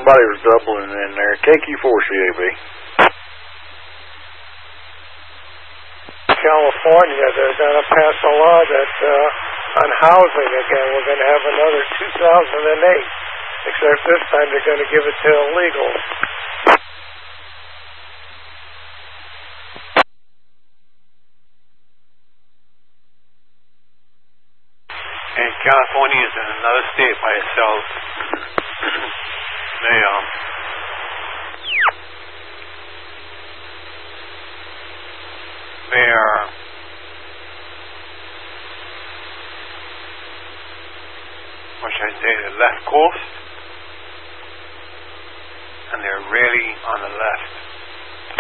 somebody was doubling in there. KQ4 CAB. California, they're going to pass a law that on housing again, we're going to have another 2008, except this time they're going to give it to illegals. And California is in another state by itself. They are what should I say, the left coast, and they're really on the left.